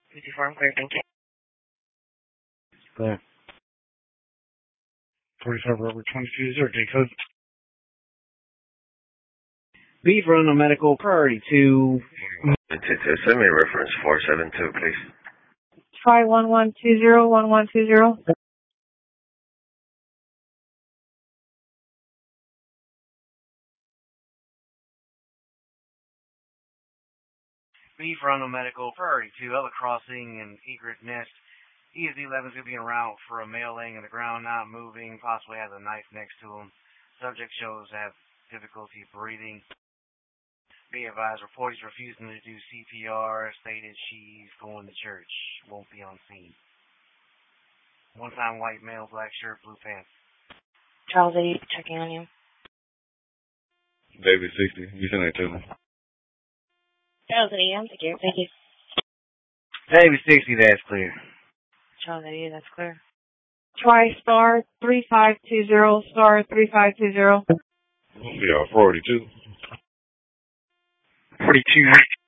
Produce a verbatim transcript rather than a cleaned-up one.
fifty-four, I'm clear, thank you. Clear. forty-five, Robert, twenty-two, zero, J code. Beef run a medical priority to... Send me a reference four seven two, please. Try one one two zero, one one two zero. Beef run a medical priority to Ella Crossing and Egret Nest. E S D eleven is going to be en route for a male laying on the ground, not moving, possibly has a knife next to him. Subject shows have difficulty breathing. Be advised, report he's refusing to do C P R, stated she's going to church, won't be on scene. One-time white male, black shirt, blue pants. Charles, are you checking on you? David sixty, you send that to me. Charles, are you? I'm secure, thank you. David sixty, that's clear. Charles, are you? That's clear. Try star three five two zero, star three five two zero. Yeah, forty-two. forty-two.